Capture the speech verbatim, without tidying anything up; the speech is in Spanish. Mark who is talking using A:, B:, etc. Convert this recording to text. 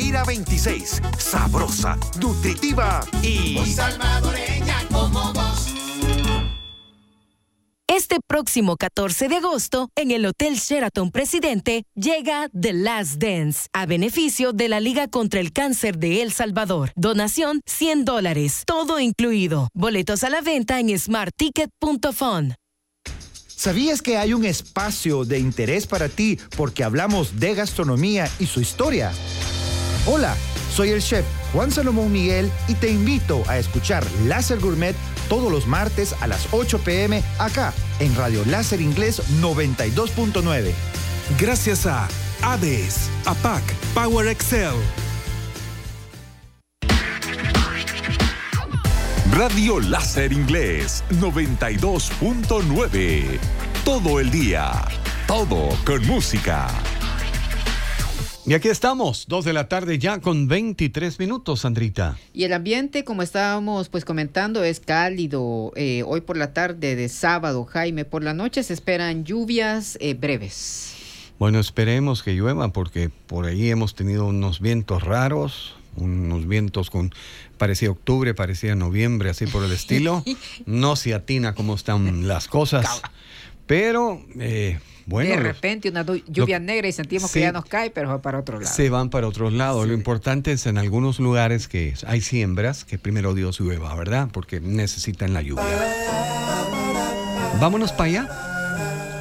A: Guajira veintiséis. Sabrosa, nutritiva y...
B: muy salvadoreña como vos.
C: Este próximo catorce de agosto, en el Hotel Sheraton Presidente, llega The Last Dance, a beneficio de la Liga contra el Cáncer de El Salvador. Donación cien dólares, todo incluido. Boletos a la venta en smart ticket punto fun.
D: ¿Sabías que hay un espacio de interés para ti porque hablamos de gastronomía y su historia? Hola, soy el chef Juan Salomón Miguel y te invito a escuchar Láser Gourmet todos los martes a las ocho p.m. acá en Radio Láser Inglés noventa y dos punto nueve.
A: Gracias a A D E S, A P A C, Power Excel. Radio Láser Inglés noventa y dos punto nueve. Todo el día, todo con música.
E: Y aquí estamos, dos de la tarde ya con veintitrés minutos, Sandrita.
F: Y el ambiente, como estábamos pues comentando, es cálido. Eh, hoy por la tarde de sábado, Jaime, por la noche se esperan lluvias eh, breves.
E: Bueno, esperemos que llueva porque por ahí hemos tenido unos vientos raros, unos vientos con, parecía octubre, parecía noviembre, así por el estilo. No se atina cómo están las cosas, pero... Eh, Bueno,
F: de repente una lluvia
E: lo,
F: negra y sentimos sí, que ya nos cae, pero va para otro lado.
E: Se van para otros lados.
F: Sí.
E: Lo importante es en algunos lugares que hay siembras, que primero Dios llueva, ¿verdad? Porque necesitan la lluvia. Vámonos para allá.